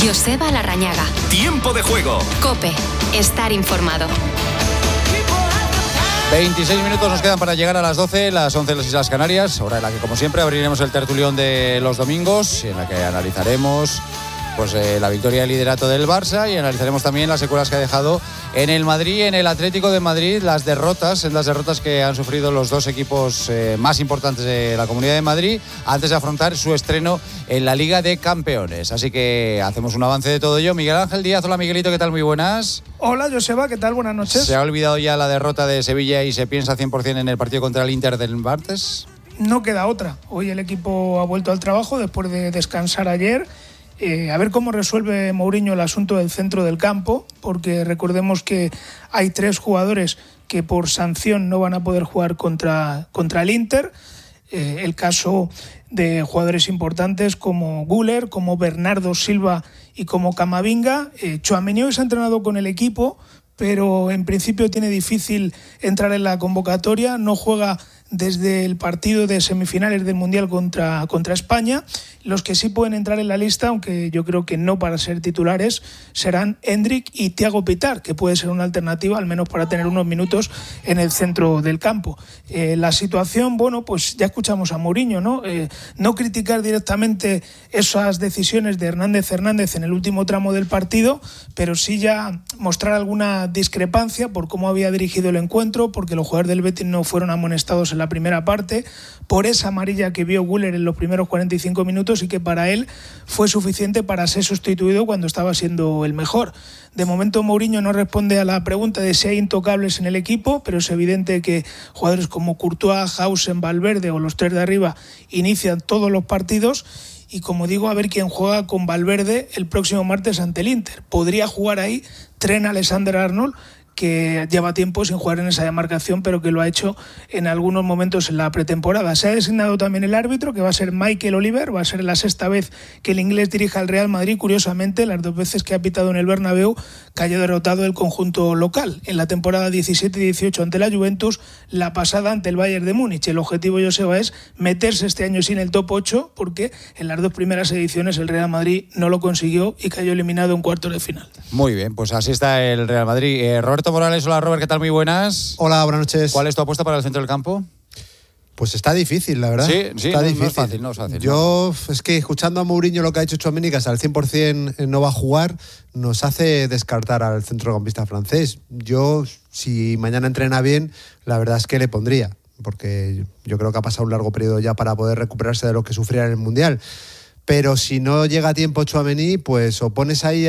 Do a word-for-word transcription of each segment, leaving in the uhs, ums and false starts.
Joseba Larrañaga. Tiempo de juego. COPE. Estar informado. veintiséis minutos nos quedan para llegar a las doce, las once en las Islas Canarias, hora en la que, como siempre, abriremos el tertulión de los domingos, en la que analizaremos pues eh, la victoria del liderato del Barça y analizaremos también las secuelas que ha dejado en el Madrid, en el Atlético de Madrid, las derrotas, en las derrotas que han sufrido los dos equipos eh, más importantes de la Comunidad de Madrid antes de afrontar su estreno en la Liga de Campeones. Así que hacemos un avance de todo ello. Miguel Ángel Díaz, hola Miguelito, ¿qué tal? Muy buenas. Hola Joseba, ¿qué tal? Buenas noches. ¿Se ha olvidado ya la derrota de Sevilla y se piensa cien por ciento en el partido contra el Inter del martes? No queda otra. Hoy el equipo ha vuelto al trabajo después de descansar ayer. Eh, a ver cómo resuelve Mourinho el asunto del centro del campo, porque recordemos que hay tres jugadores que por sanción no van a poder jugar contra, contra el Inter. Eh, el caso de jugadores importantes como Güler, como Bernardo Silva y como Camavinga. Eh, Tchouaméni hoy se ha entrenado con el equipo, pero en principio tiene difícil entrar en la convocatoria. No juega desde el partido de semifinales del Mundial contra, contra España. Los que sí pueden entrar en la lista, aunque yo creo que no para ser titulares, serán Endrick y Thiago Pittar, que puede ser una alternativa, al menos para tener unos minutos en el centro del campo. Eh, la situación, bueno, pues ya escuchamos a Mourinho, ¿no? Eh, no criticar directamente esas decisiones de Hernández Hernández en el último tramo del partido, pero sí ya mostrar alguna discrepancia por cómo había dirigido el encuentro, porque los jugadores del Betis no fueron amonestados en la primera parte, por esa amarilla que vio Güler en los primeros cuarenta y cinco minutos y que para él fue suficiente para ser sustituido cuando estaba siendo el mejor. De momento Mourinho no responde a la pregunta de si hay intocables en el equipo, pero es evidente que jugadores como Courtois, Hausen, Valverde o los tres de arriba inician todos los partidos. Y como digo, a ver quién juega con Valverde el próximo martes ante el Inter. Podría jugar ahí Trent Alexander-Arnold, que lleva tiempo sin jugar en esa demarcación, pero que lo ha hecho en algunos momentos en la pretemporada. Se ha designado también el árbitro, que va a ser Michael Oliver. Va a ser la sexta vez que el inglés dirija al Real Madrid. Curiosamente, las dos veces que ha pitado en el Bernabéu cayó derrotado el conjunto local. En la temporada diecisiete y dieciocho ante la Juventus, la pasada ante el Bayern de Múnich. El objetivo, Joseba, es meterse este año sin el top ocho, porque en las dos primeras ediciones el Real Madrid no lo consiguió y cayó eliminado en cuartos de final. Muy bien, pues así está el Real Madrid. Eh, Roberto Morales, hola Robert, ¿qué tal? Muy buenas. Hola, buenas noches. ¿Cuál es tu apuesta para el centro del campo? Pues está difícil, la verdad. Sí, sí, está no, difícil. no es fácil, no es fácil. Yo, no. Es que escuchando a Mourinho lo que ha hecho Tchouaméni, que hasta el cien por ciento no va a jugar, nos hace descartar al centrocampista francés. Yo, si mañana entrena bien, la verdad es que le pondría, porque yo creo que ha pasado un largo periodo ya para poder recuperarse de lo que sufría en el Mundial. Pero si no llega a tiempo Tchouaméni, pues o pones ahí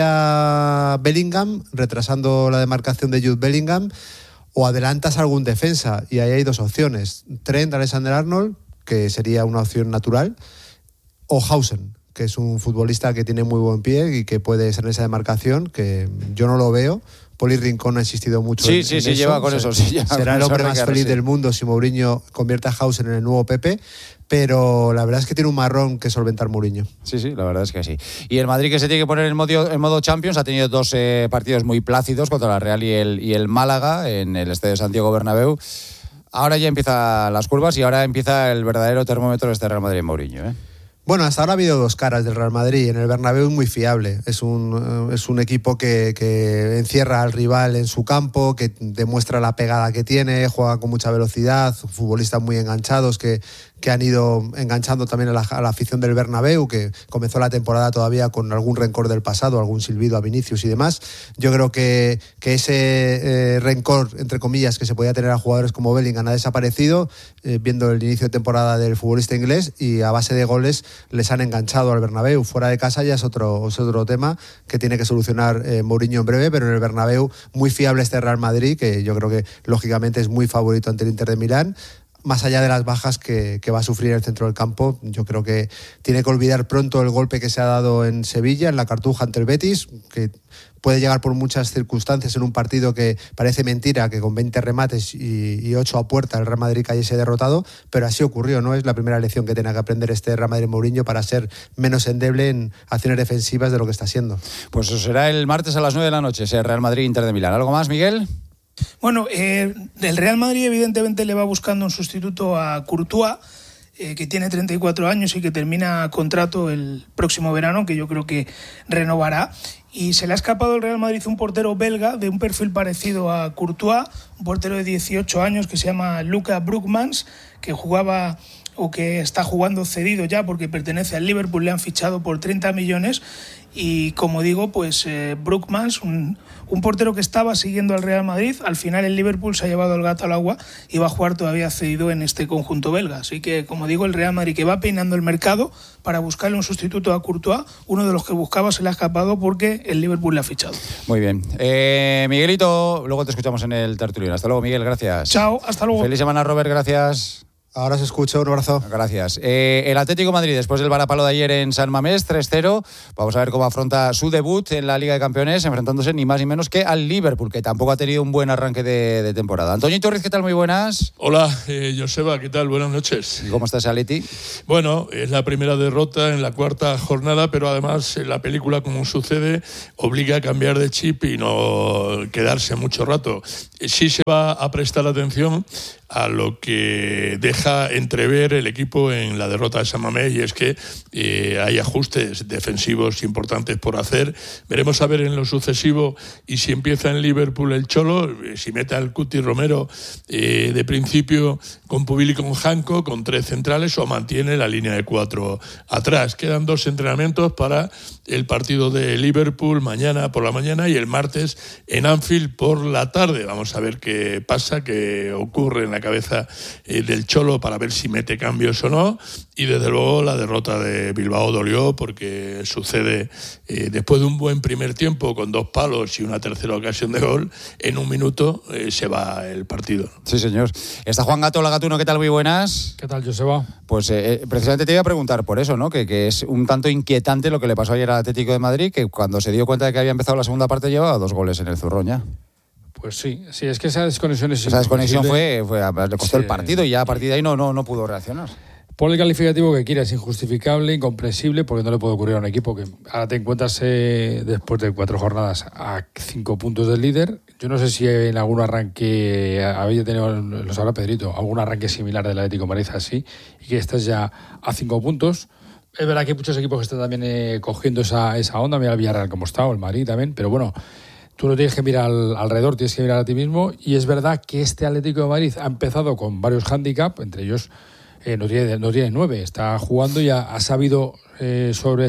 a Bellingham, retrasando la demarcación de Jude Bellingham, o adelantas a algún defensa. Y ahí hay dos opciones. Trent Alexander-Arnold, que sería una opción natural, o Hausen, que es un futbolista que tiene muy buen pie y que puede ser en esa demarcación, que yo no lo veo. Poli Rincón ha insistido mucho sí, en, sí, en sí, eso. lleva con eso. Sí, lleva será con el hombre eso, más Ricardo, feliz sí. del mundo si Mourinho convierte a Hausen en el nuevo Pepe, pero la verdad es que tiene un marrón que solventar Mourinho. Sí, sí, la verdad es que sí. Y el Madrid, que se tiene que poner en modo, en modo Champions, ha tenido dos eh, partidos muy plácidos contra la Real y el, y el Málaga en el Estadio Santiago Bernabéu. Ahora ya empiezan las curvas y ahora empieza el verdadero termómetro de este Real Madrid Mourinho, ¿eh? Bueno, hasta ahora ha habido dos caras del Real Madrid. En el Bernabéu es muy fiable. Es un, es un equipo que, que encierra al rival en su campo, que demuestra la pegada que tiene, juega con mucha velocidad, futbolistas muy enganchados que, que han ido enganchando también a la, a la afición del Bernabéu, que comenzó la temporada todavía con algún rencor del pasado, algún silbido a Vinicius y demás. Yo creo que, que ese eh, rencor, entre comillas, que se podía tener a jugadores como Bellingham ha desaparecido, eh, viendo el inicio de temporada del futbolista inglés, y a base de goles les han enganchado al Bernabéu. Fuera de casa ya es otro, es otro tema que tiene que solucionar eh, Mourinho en breve, pero en el Bernabéu muy fiable este Real Madrid, que yo creo que lógicamente es muy favorito ante el Inter de Milán. Más allá de las bajas que, que va a sufrir el centro del campo, yo creo que tiene que olvidar pronto el golpe que se ha dado en Sevilla, en la Cartuja ante el Betis, que puede llegar por muchas circunstancias en un partido que parece mentira, que con veinte remates y, y ocho a puerta el Real Madrid cayese derrotado, pero así ocurrió, ¿no? Es la primera lección que tiene que aprender este Real Madrid Mourinho para ser menos endeble en acciones defensivas de lo que está siendo. Pues eso será el martes a las nueve de la noche, ese Real Madrid-Inter de Milán. ¿Algo más, Miguel? Bueno, eh, el Real Madrid evidentemente le va buscando un sustituto a Courtois. eh, que tiene treinta y cuatro años y que termina contrato el próximo verano, que yo creo que renovará. Y se le ha escapado al Real Madrid un portero belga de un perfil parecido a Courtois, un portero de dieciocho años que se llama Luka Broekmans, que jugaba o que está jugando cedido ya porque pertenece al Liverpool, le han fichado por treinta millones. Y como digo, pues eh, Broekmans, un, un portero que estaba siguiendo al Real Madrid, al final el Liverpool se ha llevado el gato al agua y va a jugar todavía cedido en este conjunto belga. Así que, como digo, el Real Madrid que va peinando el mercado para buscarle un sustituto a Courtois, uno de los que buscaba se le ha escapado porque el Liverpool le ha fichado. Muy bien. Eh, Miguelito, luego te escuchamos en el tertulión. Hasta luego, Miguel, gracias. Chao, hasta luego. Feliz semana, Robert, gracias. Ahora se escucha, un abrazo. Gracias. Eh, el Atlético de Madrid, después del varapalo de ayer en San Mamés, tres cero. Vamos a ver cómo afronta su debut en la Liga de Campeones, enfrentándose ni más ni menos que al Liverpool, que tampoco ha tenido un buen arranque de, de temporada. Antonio Torres, ¿qué tal? Muy buenas. Hola, eh, Joseba, ¿qué tal? Buenas noches. ¿Y cómo está ese Atleti? Bueno, es la primera derrota en la cuarta jornada, pero además la película, como sucede, obliga a cambiar de chip y no quedarse mucho rato. Sí se va a prestar atención a lo que deja entrever el equipo en la derrota de San Mamés, y es que eh, hay ajustes defensivos importantes por hacer. Veremos a ver en lo sucesivo y si empieza en Liverpool el Cholo, si mete al Cuti Romero eh, de principio con Pubil y con Janko, con tres centrales, o mantiene la línea de cuatro atrás. Quedan dos entrenamientos para el partido de Liverpool mañana por la mañana y el martes en Anfield por la tarde. Vamos a ver qué pasa, qué ocurre en la cabeza eh, del Cholo para ver si mete cambios o no. Y desde luego la derrota de Bilbao dolió porque sucede eh, después de un buen primer tiempo con dos palos y una tercera ocasión de gol, en un minuto eh, se va el partido. Sí, señor. Está Juan Gato, la Gatuno, ¿qué tal? Muy buenas. ¿Qué tal, Joseba? Pues eh, precisamente te iba a preguntar por eso, ¿no? Que, que es un tanto inquietante lo que le pasó ayer al Atlético de Madrid, que cuando se dio cuenta de que había empezado la segunda parte llevaba dos goles en el zurrón ya. Pues sí, sí, es que esa desconexión es Esa desconexión fue, fue, le costó sí. el partido y ya a partir de ahí no, no, no pudo reaccionar. Pon el calificativo que quieras, injustificable, incomprensible, porque no le puede ocurrir a un equipo que ahora te encuentras eh, después de cuatro jornadas a cinco puntos del líder. Yo no sé si en algún arranque habéis tenido, lo sabrá Pedrito, algún arranque similar del Atlético de Madrid así, y que estás ya a cinco puntos. Es verdad que hay muchos equipos que están también eh, cogiendo esa, esa onda, mira el Villarreal como está, o el Madrid también, pero bueno, tú no tienes que mirar al, alrededor, tienes que mirar a ti mismo, y es verdad que este Atlético de Madrid ha empezado con varios hándicaps, entre ellos eh, no, tiene, no tiene nueve, está jugando y ha, ha sabido eh, sobre,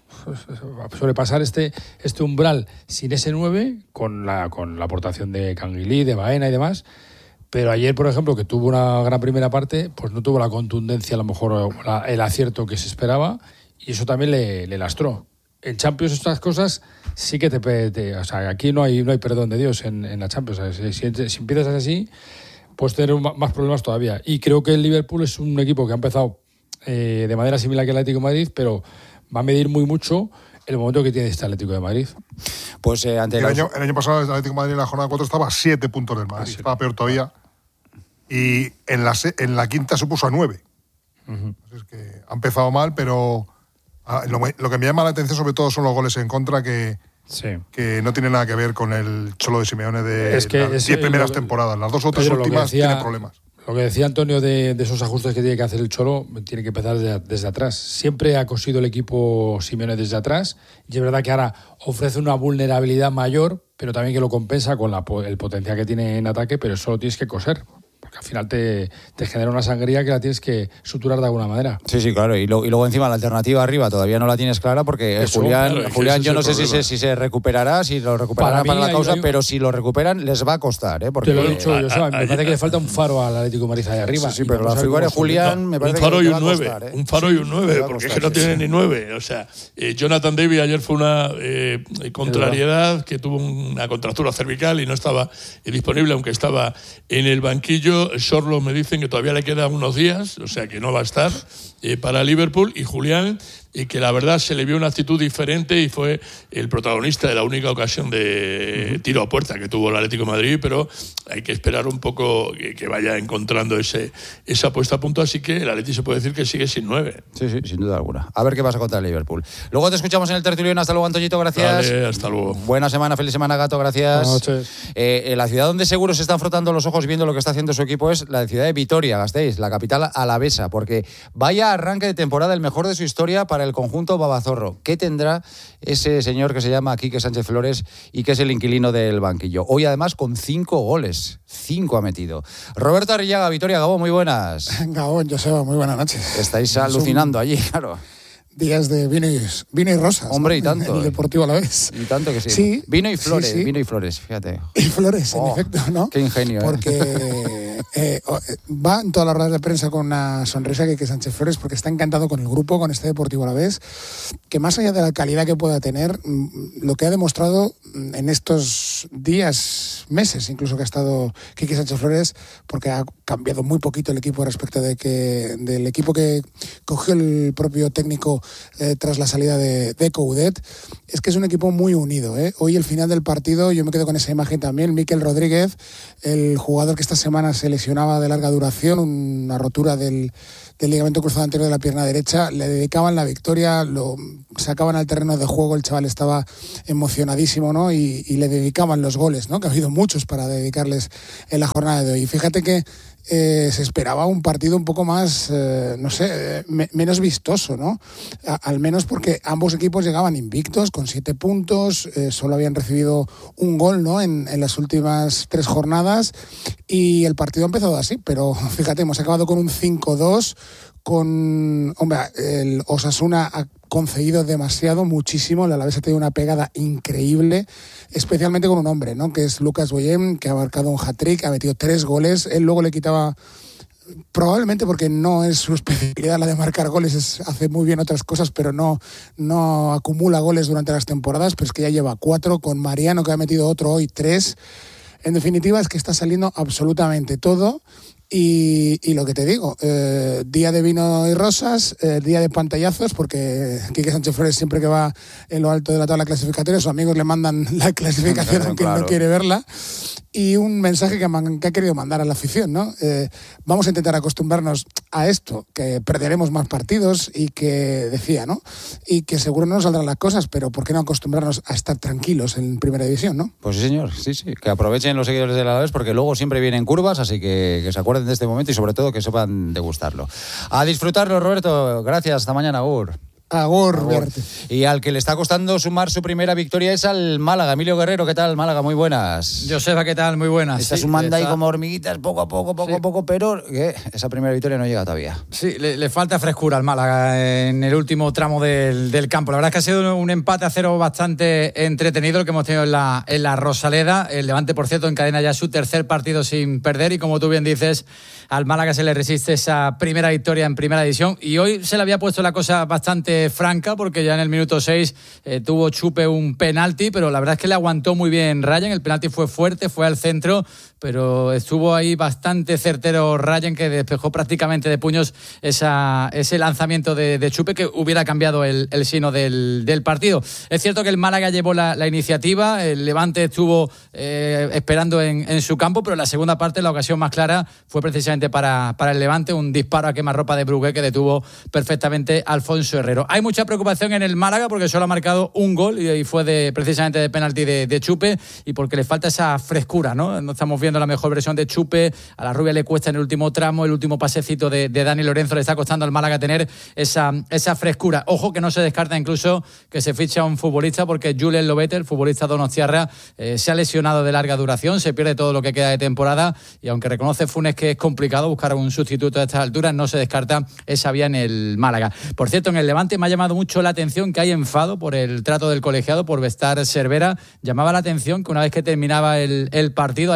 sobrepasar este, este umbral sin ese nueve, con la, con la aportación de Canguilí, de Baena y demás. Pero ayer, por ejemplo, que tuvo una gran primera parte, pues no tuvo la contundencia, a lo mejor la, el acierto que se esperaba, y eso también le, le lastró. En Champions estas cosas sí que te, te... O sea, aquí no hay, no hay perdón de Dios en, en la Champions. O sea, si, si empiezas así, puedes tener más problemas todavía. Y creo que el Liverpool es un equipo que ha empezado eh, de manera similar que el Atlético de Madrid, pero va a medir muy mucho el momento que tiene este Atlético de Madrid. Pues eh, ante el, los... año, el año pasado el Atlético de Madrid en la jornada cuatro estaba a siete puntos del Madrid, ah, sí. Estaba peor todavía. Y en la, en la quinta se puso a nueve. Uh-huh. Es que ha empezado mal, pero ah, lo, lo que me llama la atención sobre todo son los goles en contra que, sí. que no tienen nada que ver con el Cholo de Simeone de es que las diez primeras lo, temporadas. Las dos otras últimas decía, tienen problemas. Lo que decía Antonio de, de esos ajustes que tiene que hacer el Cholo, tiene que empezar desde, desde atrás. Siempre ha cosido el equipo Simeone desde atrás, y es verdad que ahora ofrece una vulnerabilidad mayor, pero también que lo compensa con la, el potencial que tiene en ataque, pero eso lo tienes que coser. Porque al final te, te genera una sangría que la tienes que suturar de alguna manera. Sí, sí, claro. Y, lo, y luego encima la alternativa arriba todavía no la tienes clara porque Eso, Julián, claro, Julián yo no sé si se, si se recuperará, si lo recuperará para, para la causa, hay, pero si lo recuperan les va a costar. ¿eh? Porque, te lo he dicho, yo, ¿sabes? Me parece que le falta un faro al Atlético de Madrid ahí arriba. Sí, sí, pero la figura de Julián me parece un faro que y le un va a nueve, costar. ¿eh? Un faro sí, y un nueve, porque es que no sí, tiene sí. ni nueve. O sea, eh, Jonathan David ayer fue una eh, contrariedad que tuvo una contractura cervical y no estaba eh, disponible, aunque estaba en el banquillo. Sorlo me dicen que todavía le quedan unos días, o sea que no va a estar eh, para Liverpool, y Julián y que la verdad se le vio una actitud diferente y fue el protagonista de la única ocasión de tiro a puerta que tuvo el Atlético de Madrid, pero hay que esperar un poco que, que vaya encontrando ese, esa puesta a punto, así que el Atlético se puede decir que sigue sin nueve. Sí, sí, sin duda alguna. A ver qué pasa contra el Liverpool. Luego te escuchamos en el tertulión. Hasta luego, Antoñito, gracias. Vale, hasta luego. Buena semana, feliz semana, Gato, gracias. Buenas noches. Eh, en la ciudad donde seguro se están frotando los ojos viendo lo que está haciendo su equipo es la ciudad de Vitoria, Gasteiz, la capital alavesa, porque vaya arranque de temporada, el mejor de su historia para el conjunto babazorro. ¿Qué tendrá ese señor que se llama Quique Sánchez Flores y que es el inquilino del banquillo? Hoy además con cinco goles, cinco ha metido. Roberto Arrillaga, Vitoria, Gabón, muy buenas. Gabón, Joseba, muy buenas noches. Estáis alucinando allí, claro. Días de vino y, vino y rosas. Hombre, ¿no? y tanto. El Deportivo a la vez. Y tanto que sí. Sí. Vino y flores, sí, sí. vino y flores, fíjate. Y flores, Oh, en efecto, ¿no? Qué ingenio, ¿eh? Porque eh, va en todas las ruedas de prensa con una sonrisa que, que Sánchez Flores, porque está encantado con el grupo, con este Deportivo a la vez, que más allá de la calidad que pueda tener, lo que ha demostrado en estos días, meses incluso que ha estado Quique Sánchez Flores, porque ha cambiado muy poquito el equipo respecto de que del equipo que cogió el propio técnico eh, tras la salida de, de Coudet, es que es un equipo muy unido, ¿eh? Hoy el final del partido, yo me quedo con esa imagen también, Mikel Rodríguez, el jugador que esta semana se lesionaba de larga duración, una rotura del, del ligamento cruzado anterior de la pierna derecha, le dedicaban la victoria, lo sacaban al terreno de juego, el chaval estaba emocionadísimo, ¿no? Y, y le dedicaban los goles, ¿no? Que ha habido muchos para dedicarles en la jornada de hoy. Y fíjate que Eh, se esperaba un partido un poco más, eh, no sé, eh, me, menos vistoso, ¿no? A, al menos porque ambos equipos llegaban invictos, con siete puntos, eh, solo habían recibido un gol, ¿no? En, en las últimas tres jornadas, y el partido ha empezado así, pero fíjate, hemos acabado con un cinco dos, con, hombre, el Osasuna ha concedido demasiado, muchísimo, el Alavés ha tenido una pegada increíble, especialmente con un hombre, ¿no? Que es Lucas Boyem, que ha marcado un hat-trick, ha metido tres goles, él luego le quitaba, probablemente porque no es su especialidad la de marcar goles, es, hace muy bien otras cosas, pero no, no acumula goles durante las temporadas, pero es que ya lleva cuatro, con Mariano, que ha metido otro hoy, tres. En definitiva, es que está saliendo absolutamente todo. Y, y lo que te digo, eh, día de vino y rosas, eh, día de pantallazos, porque Quique Sánchez Flores siempre que va en lo alto de la tabla clasificatoria, sus amigos le mandan la clasificación claro, aunque claro. no quiere verla. Y un mensaje que, man, que ha querido mandar a la afición, ¿no? Eh, vamos a intentar acostumbrarnos a esto, que perderemos más partidos y que, decía, ¿no? Y que seguro no nos saldrán las cosas, pero ¿por qué no acostumbrarnos a estar tranquilos en Primera División, no? Pues sí, señor, sí, sí, que aprovechen los seguidores del Alavés porque luego siempre vienen curvas, así que, que se acuerden de este momento y sobre todo que sepan degustarlo. A disfrutarlo, Roberto. Gracias, hasta mañana, Agur. Agur, Agur. Y al que le está costando sumar su primera victoria es al Málaga. Emilio Guerrero, ¿qué tal, Málaga? Muy buenas. Joseba, ¿qué tal? Muy buenas. Está sí, sumando está... ahí como hormiguitas, poco a poco, poco sí. a poco, pero ¿qué? Esa primera victoria no llega todavía. Sí, le, le falta frescura al Málaga en el último tramo del, del campo. La verdad es que ha sido un empate a cero bastante entretenido el que hemos tenido en la, en la Rosaleda. El Levante, por cierto, encadena ya su tercer partido sin perder y, como tú bien dices, al Málaga se le resiste esa primera victoria en Primera División. Y hoy se le había puesto la cosa bastante franca porque ya en el minuto seis eh, tuvo Chupe un penalti, pero la verdad es que le aguantó muy bien Ryan. El penalti fue fuerte, fue al centro, pero estuvo ahí bastante certero Ryan, que despejó prácticamente de puños esa, ese lanzamiento de, de Chupe que hubiera cambiado el, el sino del, del partido. Es cierto que el Málaga llevó la, la iniciativa, el Levante estuvo eh, esperando en, en su campo, pero en la segunda parte la ocasión más clara fue precisamente para, para el Levante, un disparo a quemarropa de Brugué que detuvo perfectamente Alfonso Herrero. Hay mucha preocupación en el Málaga porque solo ha marcado un gol y, y fue de, precisamente de penalti de, de Chupe, y porque le falta esa frescura, ¿no? No estamos viendo la mejor versión de Chupe, a la rubia le cuesta en el último tramo, el último pasecito de, de Dani Lorenzo le está costando al Málaga tener esa, esa frescura. Ojo que no se descarta incluso que se fiche a un futbolista, porque Julen Lobete, el futbolista donostiarra, eh, se ha lesionado de larga duración, se pierde todo lo que queda de temporada, y aunque reconoce Funes que es complicado buscar un sustituto a estas alturas, no se descarta esa vía en el Málaga. Por cierto, en el Levante me ha llamado mucho la atención que hay enfado por el trato del colegiado, por Vestar Cervera. Llamaba la atención que una vez que terminaba el, el partido, ahí Samán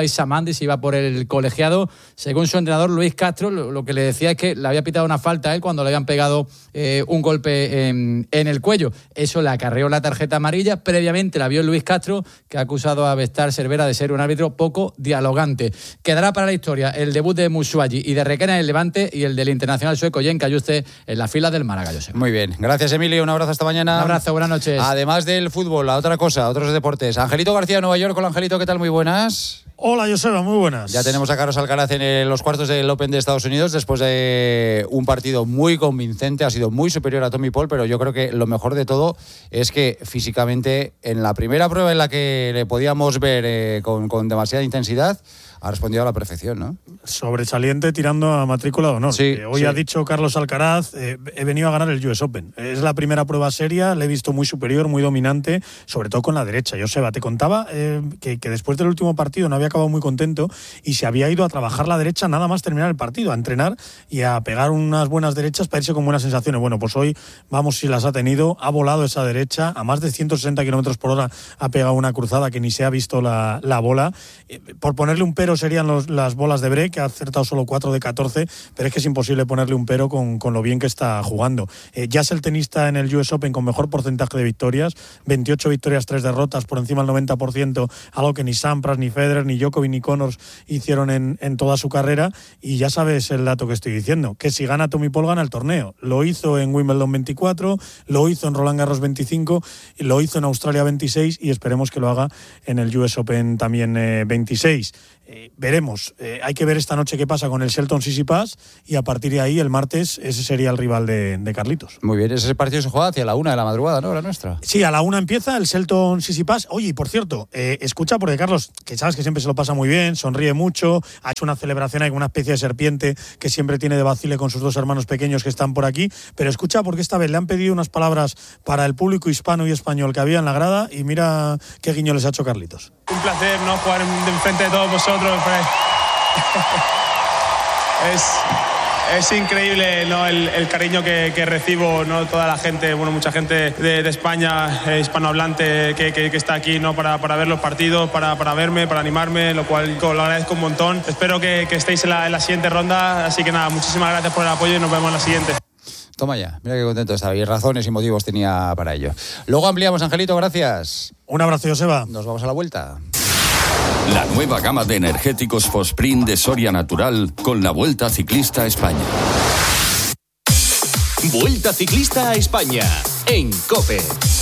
Fandi si iba por el colegiado. Según su entrenador Luis Castro, lo, lo que le decía es que le había pitado una falta a él cuando le habían pegado eh, un golpe en, en el cuello. Eso le acarreó la tarjeta amarilla. Previamente la vio Luis Castro, que ha acusado a Vestar Cervera de ser un árbitro poco dialogante. Quedará para la historia el debut de Musuagi y de Requena en el Levante y el del internacional sueco Jen Cayuste en la fila del Málaga. Josep. Muy bien. Gracias, Emilio. Un abrazo hasta mañana. Un abrazo, buenas noches. Además del fútbol, a otra cosa, a otros deportes. Angelito García, Nueva York. Hola, Angelito, ¿qué tal? Muy buenas. Hola, Joseba, muy buenas. Ya tenemos a Carlos Alcaraz en el, los cuartos del Open de Estados Unidos después de un partido muy convincente. Ha sido muy superior a Tommy Paul, pero yo creo que lo mejor de todo es que físicamente en la primera prueba en la que le podíamos ver eh, con, con demasiada intensidad, ha respondido a la perfección, ¿no? Sobresaliente tirando a matrícula de honor. Sí, eh, hoy sí. ha dicho Carlos Alcaraz, eh, he venido a ganar el U S Open. Es la primera prueba seria, le he visto muy superior, muy dominante, sobre todo con la derecha. Joseba, te contaba eh, que, que después del último partido no había acabado muy contento y se había ido a trabajar la derecha nada más terminar el partido, a entrenar y a pegar unas buenas derechas para irse con buenas sensaciones. Bueno, pues hoy, vamos si las ha tenido, ha volado esa derecha, a más de ciento sesenta kilómetros por hora ha pegado una cruzada que ni se ha visto la, la bola. Eh, por ponerle un pero serían los, las bolas de break, que ha acertado solo cuatro de catorce, pero es que es imposible ponerle un pero con, con lo bien que está jugando. Eh, ya es el tenista en el U S Open con mejor porcentaje de victorias, veintiocho victorias, tres derrotas, por encima del noventa por ciento, algo que ni Sampras, ni Federer, ni Djokovic, ni Connors hicieron en, en toda su carrera. Y ya sabes el dato que estoy diciendo, que si gana Tommy Paul gana el torneo. Lo hizo en Wimbledon veinticuatro, lo hizo en Roland Garros veinticinco, lo hizo en Australia veintiséis y esperemos que lo haga en el U S Open también eh, veintiséis. Eh, veremos, eh, hay que ver esta noche qué pasa con el Shelton Tsitsipas y a partir de ahí el martes ese sería el rival de, de Carlitos. Muy bien, ese partido se juega hacia la una de la madrugada, ¿no? La nuestra. Sí, a la una empieza el Shelton Tsitsipas. Oye, y por cierto, eh, escucha, porque Carlos, que sabes que siempre se lo pasa muy bien, sonríe mucho, ha hecho una celebración ahí con una especie de serpiente que siempre tiene de vacile con sus dos hermanos pequeños que están por aquí, pero escucha porque esta vez le han pedido unas palabras para el público hispano y español que había en la grada y mira qué guiño les ha hecho Carlitos. Un placer, ¿no?, jugar enfrente de todos vosotros. Pues. es, es increíble, ¿no?, el, el cariño que, que recibo, ¿no?, toda la gente, bueno, mucha gente de, de España, eh, hispanohablante, que, que, que está aquí, ¿no?, para, para ver los partidos, para, para verme, para animarme, lo cual lo agradezco un montón. Espero que, que estéis en la, en la siguiente ronda, así que nada, muchísimas gracias por el apoyo y nos vemos en la siguiente. Toma ya, mira qué contento estaba y razones y motivos tenía para ello. Luego ampliamos, Angelito, gracias. Un abrazo, Joseba. Nos vamos a la vuelta. La nueva gama de energéticos Fosprint de Soria Natural con la Vuelta Ciclista a España. Vuelta Ciclista a España en COPE.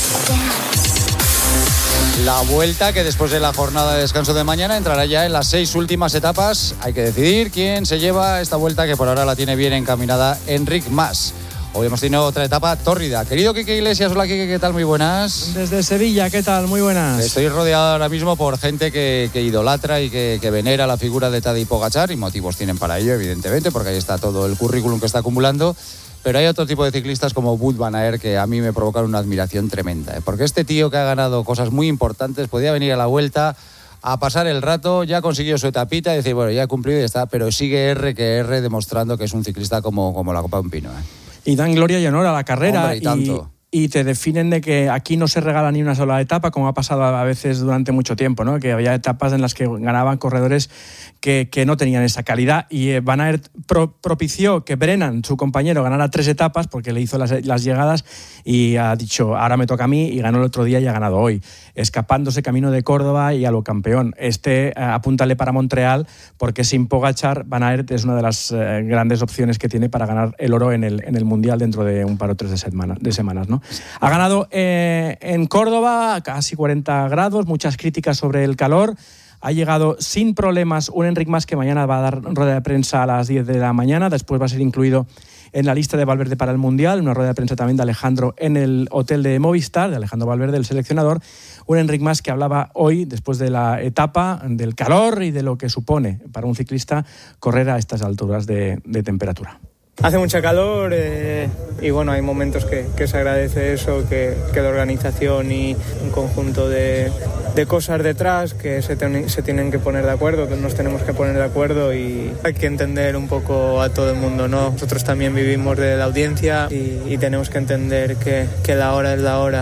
La vuelta que después de la jornada de descanso de mañana entrará ya en las seis últimas etapas. Hay que decidir quién se lleva esta vuelta que por ahora la tiene bien encaminada Enric Mas. Hoy hemos tenido otra etapa tórrida. Querido Quique Iglesias, hola Quique, ¿qué tal? Muy buenas. Desde Sevilla, ¿qué tal? Muy buenas. Estoy rodeado ahora mismo por gente que, que idolatra y que, que venera la figura de Tadej Pogačar y motivos tienen para ello, evidentemente, porque ahí está todo el currículum que está acumulando. Pero hay otro tipo de ciclistas como Wout van Aert que a mí me provocan una admiración tremenda, ¿eh? Porque este tío que ha ganado cosas muy importantes podía venir a la vuelta a pasar el rato, ya ha conseguido su etapita y decir, bueno, ya he cumplido y ya está, pero sigue R que R demostrando que es un ciclista como, como la copa de un pino, ¿eh? Y dan gloria y honor a la carrera. Hombre, y tanto. Y, y te definen de que aquí no se regala ni una sola etapa, como ha pasado a veces durante mucho tiempo, ¿no? Que había etapas en las que ganaban corredores que, que no tenían esa calidad. Y eh, Van Aert pro, propició que Brennan, su compañero, ganara tres etapas porque le hizo las, las llegadas y ha dicho, ahora me toca a mí, y ganó el otro día y ha ganado hoy, escapándose camino de Córdoba y a lo campeón. Este, eh, apúntale para Montreal, porque sin Pogačar, Van Aert es una de las eh, grandes opciones que tiene para ganar el oro en el, en el Mundial dentro de un par o tres de, semana, de semanas, ¿no? Ha ganado eh, en Córdoba, casi cuarenta grados, muchas críticas sobre el calor. Ha llegado sin problemas un Enric Mas que mañana va a dar rueda de prensa a las diez de la mañana, después va a ser incluido en la lista de Valverde para el Mundial, una rueda de prensa también de Alejandro en el hotel de Movistar, de Alejandro Valverde, el seleccionador. Un Enric Mas que hablaba hoy, después de la etapa, del calor y de lo que supone para un ciclista correr a estas alturas de, de temperatura. Hace mucha calor eh, y bueno, hay momentos que, que se agradece eso, que, que la organización y un conjunto de, de cosas detrás que se, ten, se tienen que poner de acuerdo, que nos tenemos que poner de acuerdo y hay que entender un poco a todo el mundo, ¿no? Nosotros también vivimos de la audiencia y, y tenemos que entender que, que la hora es la hora.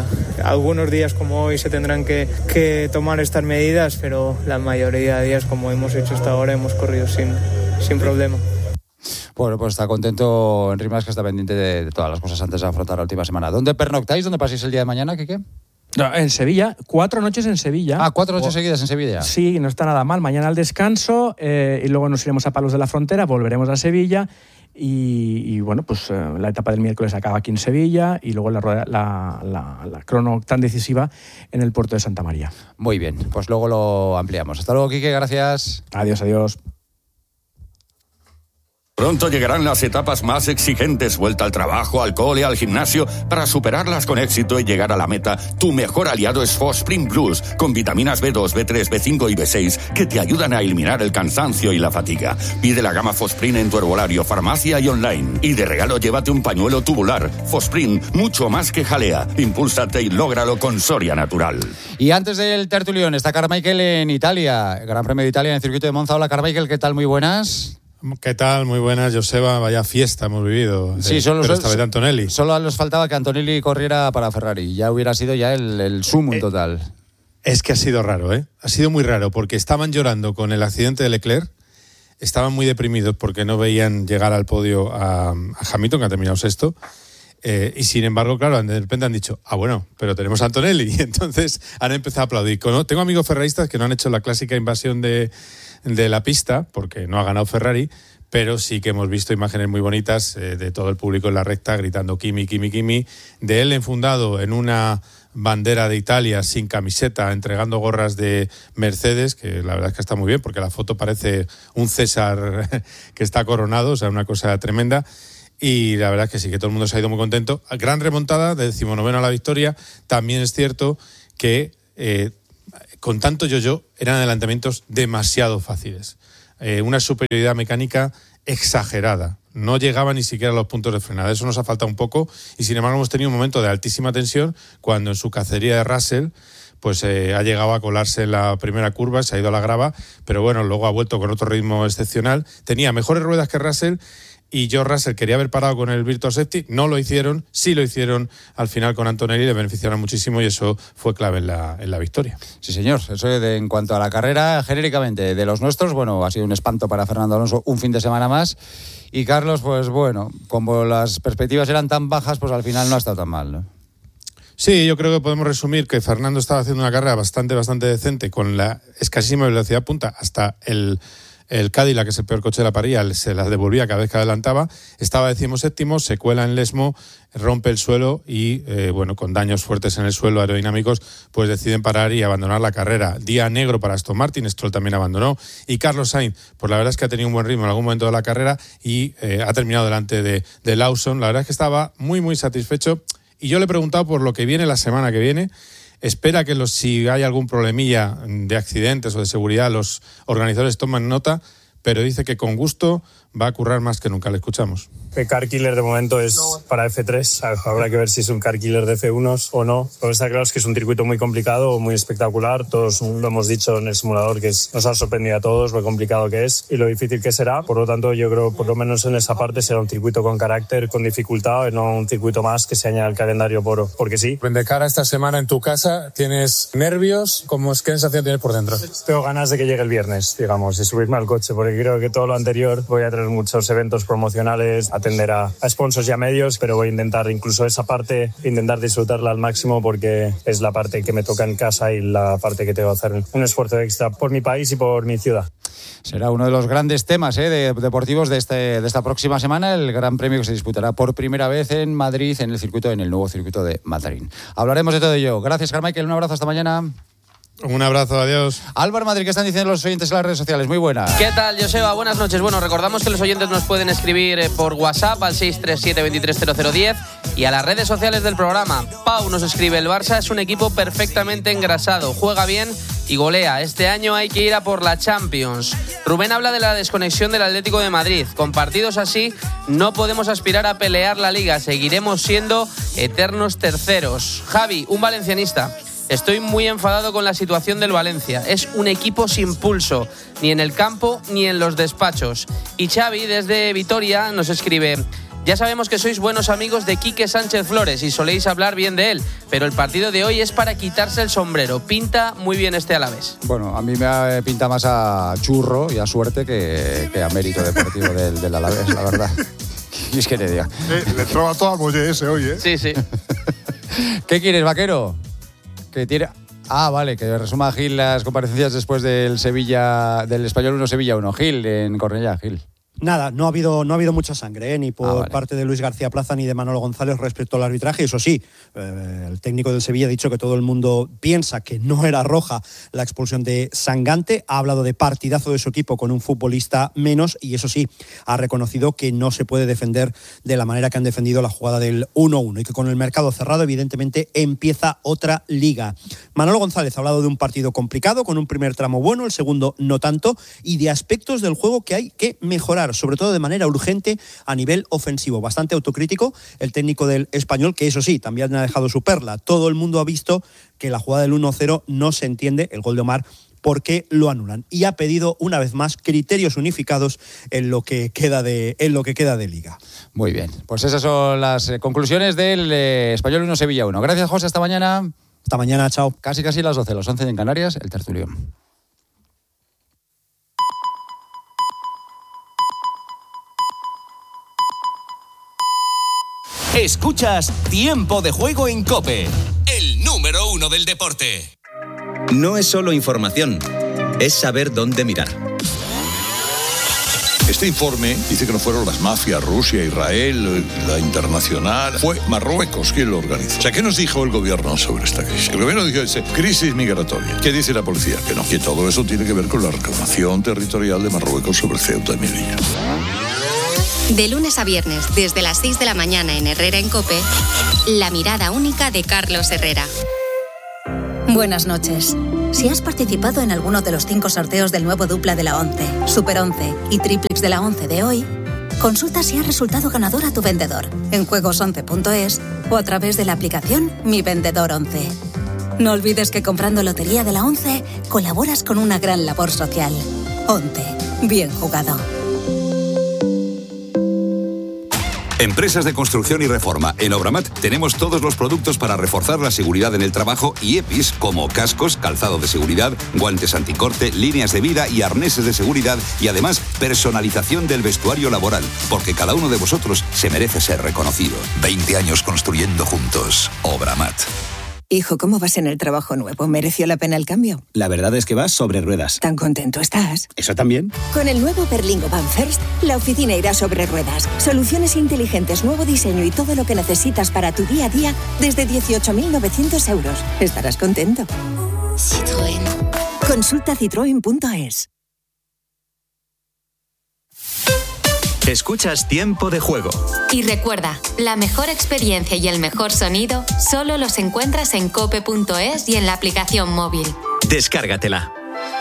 algunos días como hoy se tendrán que, que tomar estas medidas, pero la mayoría de días, como hemos hecho hasta ahora, hemos corrido sin, sin problema. Bueno, pues está contento Enric Mas, que está pendiente de, de todas las cosas antes de afrontar la última semana. ¿Dónde pernoctáis? ¿Dónde pasáis el día de mañana, Quique? No, en Sevilla, cuatro noches en Sevilla. Ah, cuatro noches o, seguidas en Sevilla. Sí, no está nada mal. Mañana al descanso eh, y luego nos iremos a Palos de la Frontera, volveremos a Sevilla y, y bueno, pues eh, la etapa del miércoles acaba aquí en Sevilla y luego la, la, la, la crono tan decisiva en el puerto de Santa María. Muy bien, pues luego lo ampliamos. Hasta luego, Quique, gracias. Adiós, adiós. Pronto llegarán las etapas más exigentes, vuelta al trabajo, al cole, al gimnasio, para superarlas con éxito y llegar a la meta. Tu mejor aliado es Fosprint Plus, con vitaminas B dos, B tres, B cinco y B seis, que te ayudan a eliminar el cansancio y la fatiga. Pide la gama Fosprint en tu herbolario, farmacia y online. Y de regalo llévate un pañuelo tubular. Fosprint, mucho más que jalea. Impúlsate y lógralo con Soria Natural. Y antes del tertulión, está Carmichael en Italia, Gran Premio de Italia en el circuito de Monza. Hola, Carmichael, ¿qué tal? Muy buenas. ¿Qué tal? Muy buenas, Joseba. Vaya fiesta hemos vivido. Sí, eh, solo, pero esta vez de Antonelli. Solo nos faltaba que Antonelli corriera para Ferrari. Ya hubiera sido ya el, el sumum eh, total. Es que ha sido raro, ¿eh? Ha sido muy raro, porque estaban llorando con el accidente de Leclerc, estaban muy deprimidos porque no veían llegar al podio a, a Hamilton, que ha terminado sexto, eh, y sin embargo, claro, de repente han dicho, ah, bueno, pero tenemos a Antonelli, y entonces han empezado a aplaudir. Tengo amigos ferraristas que no han hecho la clásica invasión de, de la pista, porque no ha ganado Ferrari, pero sí que hemos visto imágenes muy bonitas eh, de todo el público en la recta gritando Kimi, Kimi, Kimi, de él enfundado en una bandera de Italia sin camiseta, entregando gorras de Mercedes, que la verdad es que está muy bien, porque la foto parece un César que está coronado, o sea, una cosa tremenda. Y la verdad es que sí, que todo el mundo se ha ido muy contento. Gran remontada, de decimonoveno a la victoria. También es cierto que eh, con tanto yo-yo eran adelantamientos demasiado fáciles. Eh, una superioridad mecánica exagerada. No llegaba ni siquiera a los puntos de frenada. Eso nos ha faltado un poco y sin embargo hemos tenido un momento de altísima tensión cuando en su cacería de Russell pues eh, ha llegado a colarse en la primera curva, se ha ido a la grava, pero bueno, luego ha vuelto con otro ritmo excepcional. Tenía mejores ruedas que Russell y George Russell quería haber parado con el Virtual Safety, no lo hicieron, sí lo hicieron al final con Antonelli, le beneficiaron muchísimo y eso fue clave en la, en la victoria. Sí, señor, eso de, en cuanto a la carrera, genéricamente, de los nuestros, bueno, ha sido un espanto para Fernando Alonso un fin de semana más y Carlos, pues bueno, como las perspectivas eran tan bajas, pues al final no ha estado tan mal, ¿no? Sí, yo creo que podemos resumir que Fernando estaba haciendo una carrera bastante, bastante decente con la escasísima velocidad punta hasta el... El Cadillac, que es el peor coche de la parrilla, se las devolvía cada vez que adelantaba. Estaba decimoséptimo, se cuela en Lesmo, rompe el suelo y, eh, bueno, con daños fuertes en el suelo aerodinámicos, pues deciden parar y abandonar la carrera. Día negro para Aston Martin, Stroll también abandonó. Y Carlos Sainz, pues la verdad es que ha tenido un buen ritmo en algún momento de la carrera y eh, ha terminado delante de, de Lawson. La verdad es que estaba muy, muy satisfecho. Y yo le he preguntado por lo que viene la semana que viene. Espera que los, si hay algún problemilla de accidentes o de seguridad, los organizadores toman nota, pero dice que con gusto va a currar más que nunca. Le escuchamos. El car killer de momento es para F tres. Habrá que ver si es un car killer de F uno o no. Lo que está claro es que es un circuito muy complicado, muy espectacular. Todos lo hemos dicho en el simulador, que es, nos ha sorprendido a todos lo complicado que es y lo difícil que será. Por lo tanto, yo creo, por lo menos en esa parte, será un circuito con carácter, con dificultad, y no un circuito más que se añade al calendario por, porque sí. De cara a esta semana en tu casa, ¿tienes nervios? ¿Cómo es, qué sensación tienes por dentro? Tengo ganas de que llegue el viernes, digamos, y subirme al coche, porque creo que todo lo anterior voy a tener muchos eventos promocionales, atender a, a sponsors y a medios, pero voy a intentar incluso esa parte, intentar disfrutarla al máximo porque es la parte que me toca en casa y la parte que tengo que hacer un esfuerzo extra por mi país y por mi ciudad. Será uno de los grandes temas ¿eh? de, deportivos de, este, de esta próxima semana, el Gran Premio que se disputará por primera vez en Madrid, en el circuito, en el nuevo circuito de Matarín. Hablaremos de todo ello. Gracias, Carmichael. Un abrazo, hasta mañana. Un abrazo, adiós. Álvaro Madrid, ¿qué están diciendo los oyentes en las redes sociales? Muy buenas. ¿Qué tal, Joseba? Buenas noches. Bueno, recordamos que los oyentes nos pueden escribir por WhatsApp al seis tres siete, veintitrés cero cero diez y a las redes sociales del programa. Pau nos escribe: el Barça es un equipo perfectamente engrasado, juega bien y golea. Este año hay que ir a por la Champions. Rubén habla de la desconexión del Atlético de Madrid. Con partidos así no podemos aspirar a pelear la Liga. Seguiremos siendo eternos terceros. Javi, un valencianista: estoy muy enfadado con la situación del Valencia. Es un equipo sin pulso, ni en el campo ni en los despachos. Y Xavi, desde Vitoria, nos escribe: Ya sabemos que sois buenos amigos de Quique Sánchez Flores y soléis hablar bien de él, pero el partido de hoy es para quitarse el sombrero. Pinta muy bien este Alavés. Bueno, a mí me pinta más a churro y a suerte que, que a mérito deportivo del, del Alavés, la verdad. Y es que te diga. Eh, le traba todo al muelle ese hoy, ¿eh? Sí, sí. ¿Qué quieres, vaquero? Que tiene... Ah, vale, que resuma Gil las comparecencias después del Sevilla, del Español uno Sevilla uno. Gil, en Cornellá, Gil. Nada, no ha habido, no ha habido mucha sangre, ¿eh? Ni por Ah, vale. parte de Luis García Plaza ni de Manolo González respecto al arbitraje. Eso sí, eh, el técnico del Sevilla ha dicho que todo el mundo piensa que no era roja la expulsión de Sangante. Ha hablado de partidazo de su equipo con un futbolista menos y eso sí, ha reconocido que no se puede defender de la manera que han defendido la jugada del uno uno y que con el mercado cerrado evidentemente empieza otra liga. Manolo González ha hablado de un partido complicado con un primer tramo bueno, el segundo no tanto y de aspectos del juego que hay que mejorar, sobre todo de manera urgente a nivel ofensivo. Bastante autocrítico el técnico del Español, que eso sí, también ha dejado su perla. Todo el mundo ha visto que la jugada del uno cero no se entiende, el gol de Omar, por qué lo anulan. Y ha pedido una vez más criterios unificados en lo que queda de, en lo que queda de liga. Muy bien, pues esas son las eh, conclusiones del eh, Español uno Sevilla uno. Gracias, José, hasta mañana. Hasta mañana, chao. Casi casi las doce, las once en Canarias, el tertulión. Escuchas Tiempo de Juego en COPE, el número uno del deporte. No es solo información, es saber dónde mirar. Este informe dice que no fueron las mafias, Rusia, Israel, la internacional, fue Marruecos quien lo organizó. O sea, ¿qué nos dijo el gobierno sobre esta crisis? El gobierno dijo, dice, crisis migratoria. ¿Qué dice la policía? Que no, que todo eso tiene que ver con la reclamación territorial de Marruecos sobre Ceuta y Melilla. De lunes a viernes, desde las seis de la mañana en Herrera en COPE, la mirada única de Carlos Herrera. Buenas noches. Si has participado en alguno de los cinco sorteos del nuevo dupla de la ONCE, Super once y Triplex de la ONCE de hoy, consulta si has resultado ganador a tu vendedor en juegos once punto es o a través de la aplicación Mi Vendedor once. No olvides que comprando Lotería de la ONCE colaboras con una gran labor social. ONCE. Bien jugado. Empresas de construcción y reforma. En Obramat tenemos todos los productos para reforzar la seguridad en el trabajo y E P Is como cascos, calzado de seguridad, guantes anticorte, líneas de vida y arneses de seguridad y además personalización del vestuario laboral, porque cada uno de vosotros se merece ser reconocido. veinte años construyendo juntos. Obramat. Hijo, ¿cómo vas en el trabajo nuevo? ¿Mereció la pena el cambio? La verdad es que vas sobre ruedas. ¿Tan contento estás? ¿Eso también? Con el nuevo Berlingo Van First, la oficina irá sobre ruedas. Soluciones inteligentes, nuevo diseño y todo lo que necesitas para tu día a día desde dieciocho mil novecientos euros. Estarás contento. Citroën. Consulta citroen punto es. Escuchas Tiempo de Juego. Y recuerda, la mejor experiencia y el mejor sonido solo los encuentras en cope punto es y en la aplicación móvil. Descárgatela.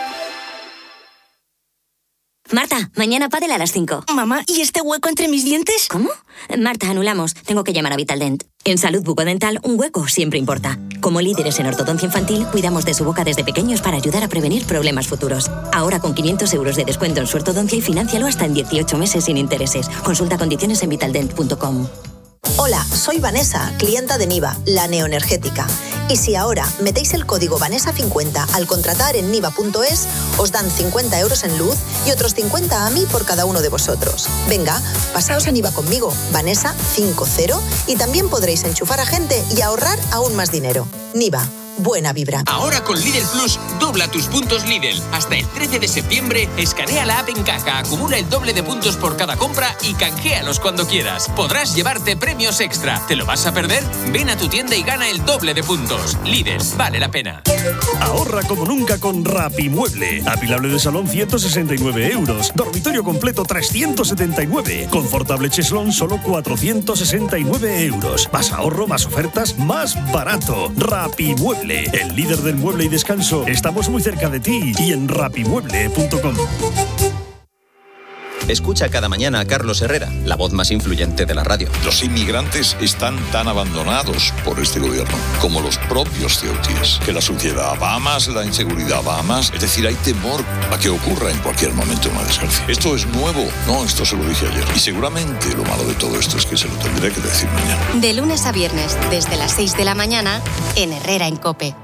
Marta, mañana pádel a las cinco. Mamá, ¿y este hueco entre mis dientes? ¿Cómo? Marta, anulamos. Tengo que llamar a Vitaldent. En salud bucodental, un hueco siempre importa. Como líderes en ortodoncia infantil, cuidamos de su boca desde pequeños para ayudar a prevenir problemas futuros. Ahora con quinientos euros de descuento en su ortodoncia y fináncialo hasta en dieciocho meses sin intereses. Consulta condiciones en vitaldent punto com. Hola, soy Vanessa, clienta de Niva, la neoenergética. Y si ahora metéis el código Vanessa cincuenta al contratar en niva punto es, os dan cincuenta euros en luz y otros cincuenta a mí por cada uno de vosotros. Venga, pasaos a Niva conmigo, Vanessa cincuenta, y también podréis enchufar a gente y ahorrar aún más dinero. Niva. Buena vibra. Ahora con Lidl Plus, dobla tus puntos Lidl. Hasta el trece de septiembre, escanea la app en caja, acumula el doble de puntos por cada compra y canjealos cuando quieras. Podrás llevarte premios extra. ¿Te lo vas a perder? Ven a tu tienda y gana el doble de puntos. Lidl, vale la pena. Ahorra como nunca con Rapimueble. Apilable de salón ciento sesenta y nueve euros. Dormitorio completo trescientos setenta y nueve. Confortable cheslón solo cuatrocientos sesenta y nueve euros. Más ahorro, más ofertas, más barato. Rapimueble. El líder del mueble y descanso. Estamos muy cerca de ti y en rapimueble punto com. Escucha cada mañana a Carlos Herrera, la voz más influyente de la radio. Los inmigrantes están tan abandonados por este gobierno como los propios ceutíes, que la suciedad va a más, la inseguridad va a más. Es decir, hay temor a que ocurra en cualquier momento una desgracia. Esto es nuevo. No, esto se lo dije ayer. Y seguramente lo malo de todo esto es que se lo tendré que decir mañana. De lunes a viernes, desde las seis de la mañana, en Herrera en COPE.